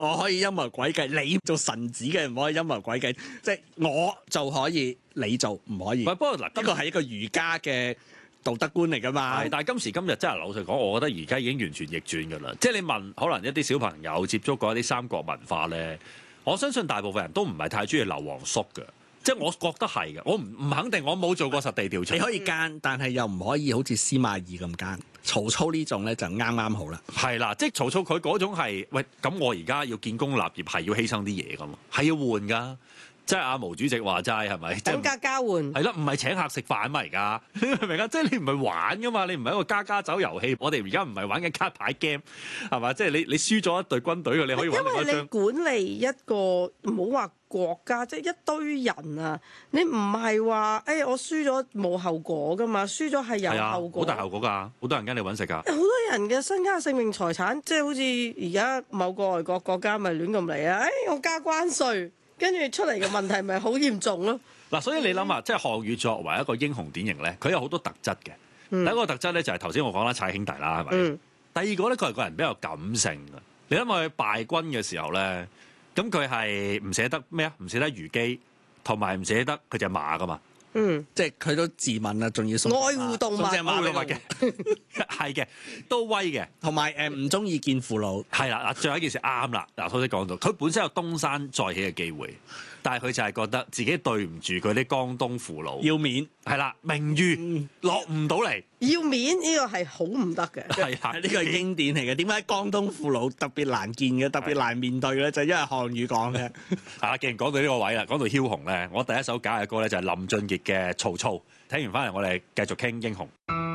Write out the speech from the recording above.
我可以陰謀詭計，你做臣子嘅唔可以陰謀詭計，即係我就可以，你做唔可以。 不過嗱， 呢個係一個儒家嘅道德觀嚟㗎嘛。 係，但係今時今日真係老實講，我覺得而家已經完全逆轉㗎啦。即係你問可能一啲小朋友接觸過一啲三國文化咧，我相信大部分人都唔係太中意劉皇叔嘅。即係我覺得係嘅，我唔肯定，我冇做過實地調查。 你可以奸，但係又唔可以好似司馬懿咁奸。曹操呢種咧就啱啱好啦。 係啦，即係曹操佢嗰種係，喂，咁我而家要建功立業係要犧牲啲嘢㗎嘛，係要換㗎。即係阿毛主席話齋係咪？ 等價交換係啦，唔係請客食飯嘛而家，你明唔明啊？即係你唔係玩㗎嘛，你唔係一個家家酒遊戲。我哋而家唔係玩緊卡牌 game 係嘛？即係你輸咗一隊軍隊嘅，你可以玩另一張。 因為你管理一個唔好話國家，即係一堆人啊！你唔係話我輸咗冇後果㗎嘛？輸咗係有後果， 好大後果㗎，好多人跟你揾食㗎。 好多人嘅身家性命財產，即係好似而家某個外國國家咪亂咁嚟啊！我加關稅。跟住出嚟嘅問題咪好嚴重咯。 嗱，所以你諗下，即係項羽作為一個英雄典型咧，佢有好多特質嘅。第一個特質咧就係頭先我講啦，踩兄弟啦，係咪？第二個咧，佢係個人比較感性嘅。你諗下佢敗軍嘅時候咧，咁佢係唔捨得咩啊？唔捨得虞姬，同埋唔捨得佢隻馬噶嘛。 即係佢都自問啦，仲要送愛護動物， 送隻馬俾我嘅，係嘅，都威嘅， 同埋唔中意見父老。 係啦，嗱，最後一件事啱啦。嗱，頭先講到，佢本身有東山再起嘅機會，但係佢就係覺得自己對唔住佢啲江東父老， 要面係啦，名譽落唔到嚟， 要面呢個係好唔得嘅。 係啦， 呢個係經典嚟嘅。點解江東父老特別難見嘅，特別難面對咧？就係因為項羽講嘅。 啊，既然講到呢個位啦，講到梟雄咧，我第一首揀嘅歌咧就係林俊傑嘅《曹操》。聽完翻嚟，我哋繼續傾英雄。